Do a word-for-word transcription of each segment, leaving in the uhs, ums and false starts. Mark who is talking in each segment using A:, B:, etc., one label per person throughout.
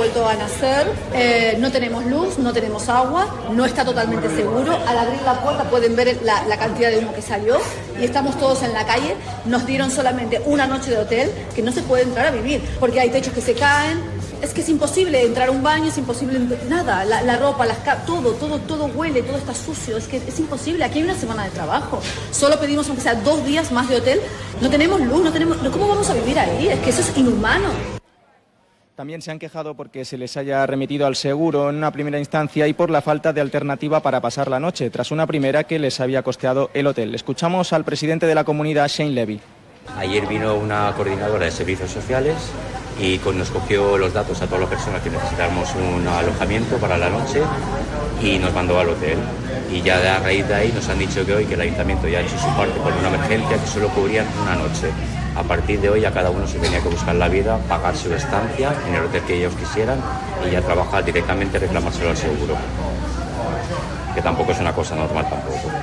A: vuelto a nacer, eh, no tenemos luz, no tenemos agua, no está totalmente seguro. Al abrir la puerta pueden ver la, la cantidad de humo que salió y estamos todos en la calle. Nos dieron solamente una noche de hotel, que no se puede entrar a vivir, porque hay techos que se caen. Es que es imposible entrar a un baño, es imposible nada, la, la ropa, las todo, todo, todo huele, todo está sucio, es que es imposible. Aquí hay una semana de trabajo, solo pedimos aunque sea dos días más de hotel, no tenemos luz, no tenemos, ¿cómo vamos a vivir ahí? Es que eso es inhumano.
B: También se han quejado porque se les haya remitido al seguro en una primera instancia y por la falta de alternativa para pasar la noche, tras una primera que les había costeado el hotel. Escuchamos al presidente de la comunidad, Shane Levy.
C: Ayer vino una coordinadora de servicios sociales y nos cogió los datos a todas las personas que necesitamos un alojamiento para la noche y nos mandó al hotel. Y ya a raíz de ahí nos han dicho que hoy que el ayuntamiento ya ha hecho su parte por una emergencia que solo cubrían una noche. A partir de hoy a cada uno se tenía que buscar la vida, pagar su estancia en el hotel que ellos quisieran y ya trabajar directamente, reclamárselo al seguro. Que tampoco es una cosa normal tampoco.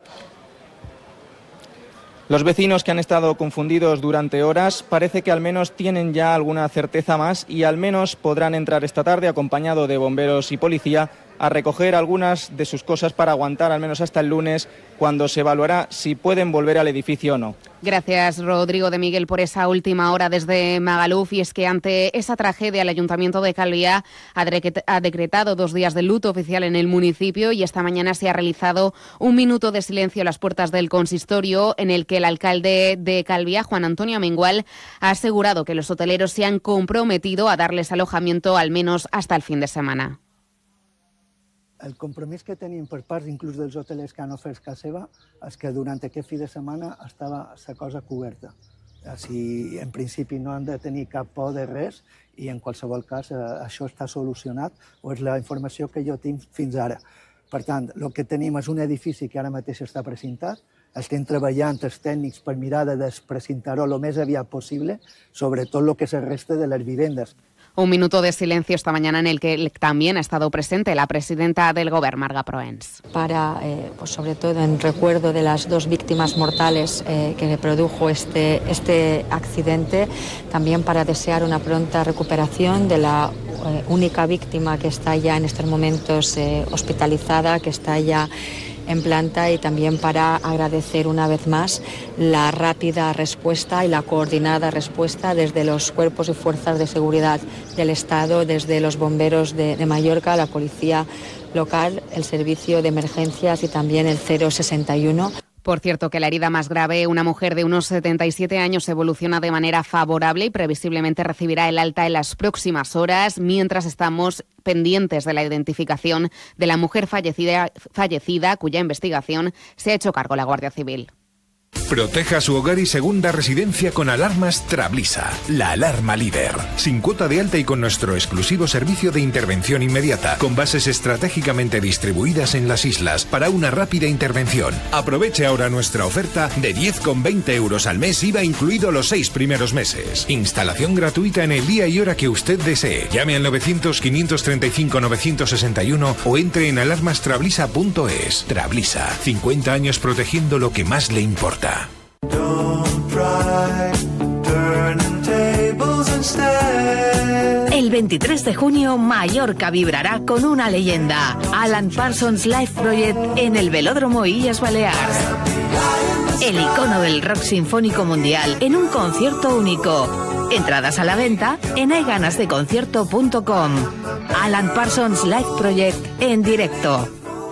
B: Los vecinos, que han estado confundidos durante horas, parece que al menos tienen ya alguna certeza más y al menos podrán entrar esta tarde acompañado de bomberos y policía a recoger algunas de sus cosas para aguantar al menos hasta el lunes, cuando se evaluará si pueden volver al edificio o no.
D: Gracias, Rodrigo de Miguel, por esa última hora desde Magaluf. Y es que ante esa tragedia el Ayuntamiento de Calviá ha decretado dos días de luto oficial en el municipio y esta mañana se ha realizado un minuto de silencio a las puertas del consistorio, en el que el alcalde de Calviá, Juan Antonio Amengual, ha asegurado que los hoteleros se han comprometido a darles alojamiento al menos hasta el fin de semana.
E: El compromís que tenim per part inclús dels hotelers que han ofert casa seva és que durant aquest fi de setmana estava la cosa coberta. Si en principi no han de tenir cap por de res i en qualsevol cas eh, això està solucionat o és la informació que jo tinc fins ara. Per tant, el que tenim és un edifici que ara mateix està precintat, estem treballant els tècnics per mirar de desprecintar-ho el més aviat possible, sobretot el que se resta de les vivendes.
D: Un minuto de silencio esta mañana en el que también ha estado presente la presidenta del Govern, Marga Proens.
F: Para, eh, pues sobre todo en recuerdo de las dos víctimas mortales eh, que produjo este, este accidente, también para desear una pronta recuperación de la eh, única víctima que está ya en estos momentos eh, hospitalizada, que está ya en planta, y también para agradecer una vez más la rápida respuesta y la coordinada respuesta desde los cuerpos y fuerzas de seguridad del Estado, desde los bomberos de, de Mallorca, la policía local, el servicio de emergencias y también el cero sesenta y uno.
D: Por cierto, que la herida más grave, una mujer de unos setenta y siete años, evoluciona de manera favorable y previsiblemente recibirá el alta en las próximas horas, mientras estamos pendientes de la identificación de la mujer fallecida, fallecida cuya investigación se ha hecho cargo la Guardia Civil.
G: Proteja su hogar y segunda residencia con alarmas Trablisa, la alarma líder. Sin cuota de alta y con nuestro exclusivo servicio de intervención inmediata, con bases estratégicamente distribuidas en las islas para una rápida intervención. Aproveche ahora nuestra oferta de diez con veinte euros al mes, I V A incluido los seis primeros meses. Instalación gratuita en el día y hora que usted desee. Llame al novecientos, quinientos treinta y cinco, novecientos sesenta y uno o entre en alarmas trablisa punto es. Trablisa, cincuenta años protegiendo lo que más le importa.
H: El veintitrés de junio, Mallorca vibrará con una leyenda. Alan Parsons Live Project en el Velódromo Illes Balears. El icono del rock sinfónico mundial en un concierto único. Entradas a la venta en hay ganas de concierto punto com. Alan Parsons Live Project en directo.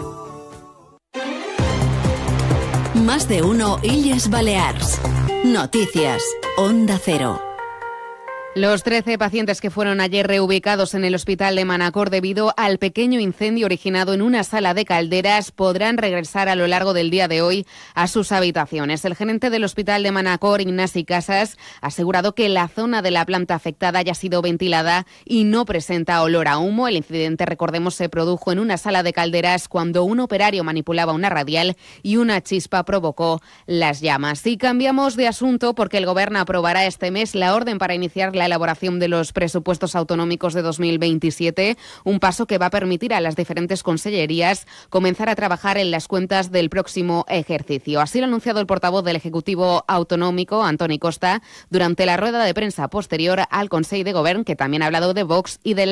I: Más de uno Illes Balears. Noticias. Onda Cero.
D: Los trece pacientes que fueron ayer reubicados en el hospital de Manacor debido al pequeño incendio originado en una sala de calderas podrán regresar a lo largo del día de hoy a sus habitaciones. El gerente del hospital de Manacor, Ignasi Casas, ha asegurado que la zona de la planta afectada haya sido ventilada y no presenta olor a humo. El incidente, recordemos, se produjo en una sala de calderas cuando un operario manipulaba una radial y una chispa provocó las llamas. Y cambiamos de asunto porque el Gobierno aprobará este mes la orden para iniciar la elaboración de los presupuestos autonómicos de dos mil veintisiete, un paso que va a permitir a las diferentes consellerías comenzar a trabajar en las cuentas del próximo ejercicio. Así lo ha anunciado el portavoz del Ejecutivo Autonómico, Antoni Costa, durante la rueda de prensa posterior al Consell de Govern, que también ha hablado de Vox y de la